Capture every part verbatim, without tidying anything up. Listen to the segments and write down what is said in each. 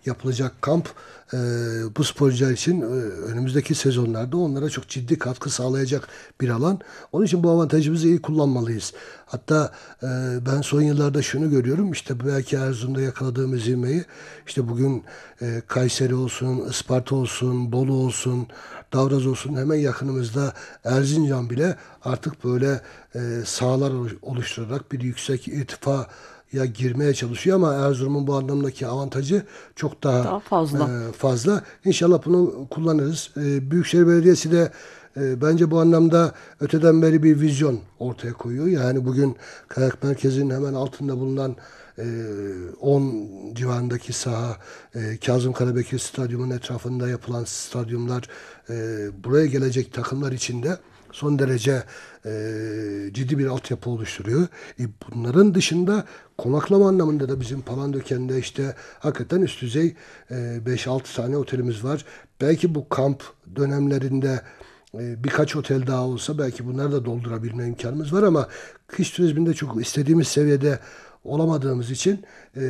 yapılacak kamp e, bu sporcular için e, önümüzdeki sezonlarda onlara çok ciddi katkı sağlayacak bir alan. Onun için bu avantajımızı iyi kullanmalıyız. Hatta e, ben son yıllarda şunu görüyorum. İşte belki Erzurum'da yakaladığımız ivmeyi işte bugün e, Kayseri olsun, Isparta olsun, Bolu olsun, Davraz olsun, hemen yakınımızda Erzincan bile artık böyle e, sahalar oluşturarak bir yüksek irtifa ya girmeye çalışıyor, ama Erzurum'un bu anlamdaki avantajı çok daha Daha fazla. e, fazla. İnşallah bunu kullanırız. E, Büyükşehir Belediyesi de e, bence bu anlamda öteden beri bir vizyon ortaya koyuyor. Yani bugün kayak merkezinin hemen altında bulunan e, on civarındaki saha, e, Kazım Karabekir Stadyumu'nun etrafında yapılan stadyumlar, e, buraya gelecek takımlar için de son derece e, ciddi bir altyapı oluşturuyor. E, bunların dışında konaklama anlamında da bizim Palandöken'de işte hakikaten üst düzey e, beş altı tane otelimiz var. Belki bu kamp dönemlerinde e, birkaç otel daha olsa belki bunları da doldurabilme imkanımız var, ama kış turizminde çok istediğimiz seviyede olamadığımız için e,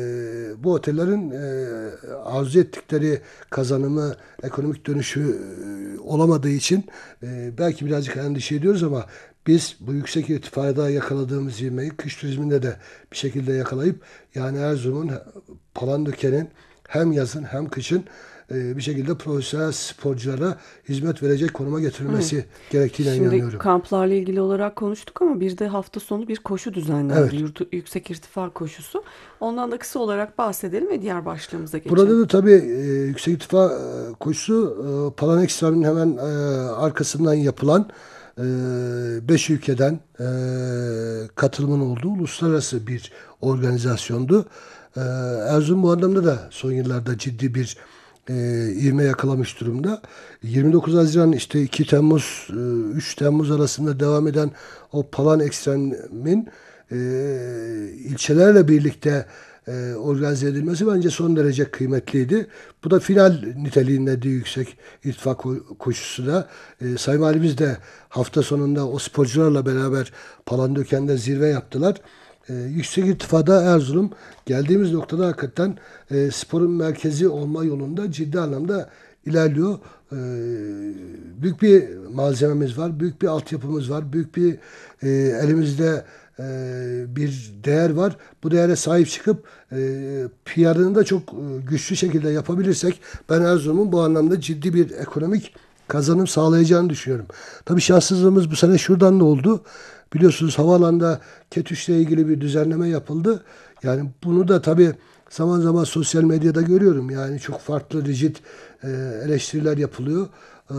bu otellerin e, arzu ettikleri kazanımı, ekonomik dönüşü e, olamadığı için e, belki birazcık endişe ediyoruz, ama biz bu yüksek irtifada yakaladığımız ivmeyi kış turizminde de bir şekilde yakalayıp, yani Erzurum'un, Palandöken'in hem yazın hem kışın e, bir şekilde profesyonel sporculara hizmet verecek konuma Evet. getirilmesi gerektiğine Şimdi inanıyorum. kamplarla ilgili olarak konuştuk ama bir de hafta sonu bir koşu düzenlendi. Evet. Yurt, yüksek irtifa koşusu. Ondan da kısa olarak bahsedelim ve diğer başlığımıza Burada geçelim. da tabii e, yüksek irtifa e, koşusu e, Palan Ekstra'nın hemen e, arkasından yapılan e, beş ülkeden e, katılımın olduğu uluslararası bir organizasyondu. E, Erzurum bu anlamda da son yıllarda ciddi bir e, ivme yakalamış durumda. yirmi dokuz Haziran işte iki Temmuz e, üç Temmuz arasında devam eden o Palan Ekstrem'in e, ilçelerle birlikte e, organize edilmesi bence son derece kıymetliydi. Bu da final niteliğinde de yüksek irtifa ko- koşusu da. E, Sayın Valimiz de hafta sonunda o sporcularla beraber Palandöken'de zirve yaptılar. E, yüksek irtifada Erzurum geldiğimiz noktada hakikaten e, sporun merkezi olma yolunda ciddi anlamda ilerliyor. E, büyük bir malzememiz var, büyük bir altyapımız var, büyük bir e, elimizde e, bir değer var. Bu değere sahip çıkıp e, P R'ını da çok e, güçlü şekilde yapabilirsek ben Erzurum'un bu anlamda ciddi bir ekonomik kazanım sağlayacağını düşünüyorum. Tabii şanssızlığımız bu sene şuradan da oldu. Biliyorsunuz havaalanında Ketüş'le ilgili bir düzenleme yapıldı. Yani bunu da tabii zaman zaman sosyal medyada görüyorum. Yani çok farklı rigid e, eleştiriler yapılıyor. Ee,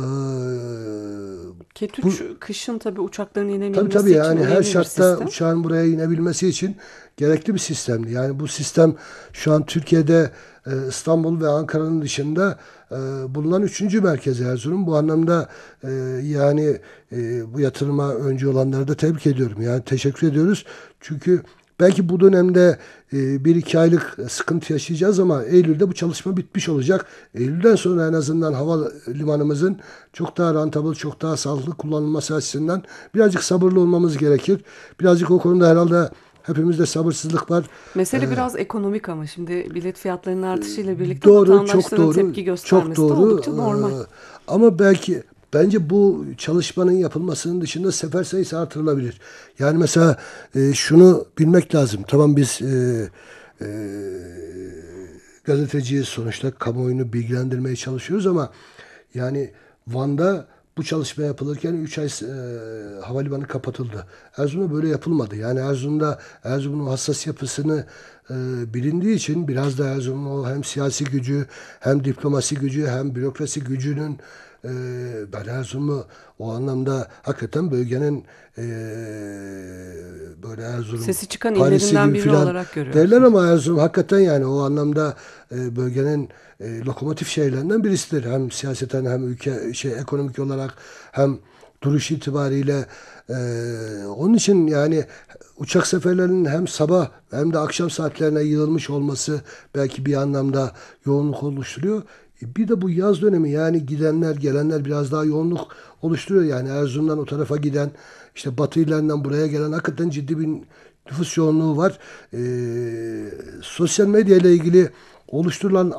bu Ketüç kışın tabii uçakların Tabii tabii, inebilmesi için yani her önemli bir şartta sistem. uçağın buraya inebilmesi için gerekli bir sistemdi. Yani bu sistem şu an Türkiye'de e, İstanbul ve Ankara'nın dışında e, bulunan üçüncü merkez Erzurum. Bu anlamda e, yani e, bu yatırıma öncü olanları da tebrik ediyorum. Yani teşekkür ediyoruz. Çünkü belki bu dönemde e, bir iki aylık sıkıntı yaşayacağız, ama Eylül'de bu çalışma bitmiş olacak. Eylül'den sonra en azından havalimanımızın çok daha rentable, çok daha sağlıklı kullanılması açısından birazcık sabırlı olmamız gerekir. Birazcık o konuda herhalde hepimizde sabırsızlık var. Ee, Mesele biraz ekonomik ama şimdi bilet fiyatlarının artışıyla birlikte doğru, çok vatandaşların doğru, tepki çok göstermesi de doğru. oldukça normal. Ee, ama belki bence bu çalışmanın yapılmasının dışında sefer sayısı artırılabilir. Yani mesela e, şunu bilmek lazım. Tamam, biz e, e, gazeteciyiz sonuçta, kamuoyunu bilgilendirmeye çalışıyoruz, ama yani Van'da bu çalışma yapılırken üç ay e, havalimanı kapatıldı. Erzurum'da böyle yapılmadı. Yani Erzurum'da Erzurum'un hassas yapısını e, bilindiği için biraz da Erzurum'un o hem siyasi gücü, hem diplomasi gücü, hem bürokrasi gücünün e, ben Erzurum'u o anlamda hakikaten bölgenin e, böyle Erzurum Sesi çıkan Paris'i illerinden gibi biri filan olarak derler, görüyorsunuz. ama Erzurum hakikaten yani o anlamda e, bölgenin e, lokomotif şehirlerinden birisidir. Hem siyaseten hem ülke şey ekonomik olarak hem duruş itibariyle e, onun için yani uçak seferlerinin hem sabah hem de akşam saatlerine yığılmış olması belki bir anlamda yoğunluk oluşturuyor. E, Bir de bu yaz dönemi, yani gidenler gelenler biraz daha yoğunluk oluşturuyor. Yani Erzurum'dan o tarafa giden, işte Batı illerinden buraya gelen hakikaten ciddi bir nüfus yoğunluğu var. E, sosyal medya ile ilgili oluşturulan